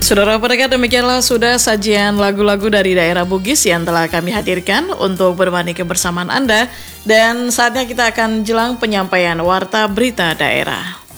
Saudara pendengar, demikianlah sudah sajian lagu-lagu dari daerah Bugis yang telah kami hadirkan untuk berbagi kebersamaan Anda. Dan saatnya kita akan jelang penyampaian warta berita daerah.